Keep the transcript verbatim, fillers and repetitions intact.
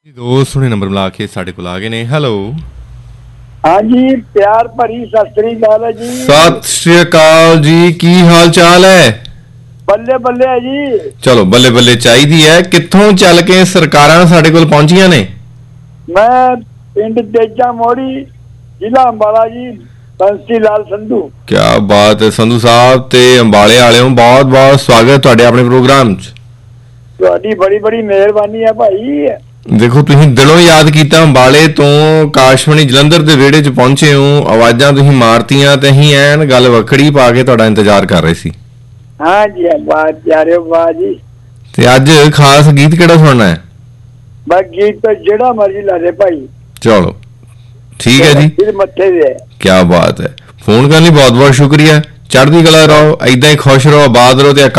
ਦੋਸਤ ਹੁਣੇ ਨੰਬਰ ਮਿਲਾ ਕੇ ਸਾਡੇ ਕੋਲ ਆ ਗਏ ਨੇ। ਹੈਲੋ हाँ जी, प्यार भरी सत श्री अकाल है जी। सत श्री अकाल जी, की हाल चाल है? बल्ले बल्ले है जी। चलो बल्ले बल्ले चाहिदी है। कित्थों चल के सरकारां साडे कोल पहुंचियां ने? मैं पिंड तेजा मोड़ी, जिला अंबाला जी, बंसी लाल संधू। क्या बात है संधू साहब, ते अंबाले वालेओ बहुत बहुत स्वागत तुहाडे अपने प्रोग्राम च। तुहाडी बड़ी बड़ी मेहरबानी है भाई। देखो तुसीं दिलों याद कीता, अंबाले तो काशमणी जलंधर दे वेड़े च पहुंचे हो, आवाज़ां तुसीं मारतियां ते असीं ऐन गल वखड़ी पा के तुहाडा इंतजार कर रहे सी। हाँ जी, वाह प्यारे वाह जी। ते अज खास गीत किहड़ा सुनना है? बस गीत तो जेड़ा मर्जी ला दे भाई। चलो ठीक है जी, फिर मत्थे दे। क्या बात है, फोन करने बहुत बहुत शुक्रिया। चढ़दी कला रहो, ऐदां ही खुश रहो, आबाद रहो ते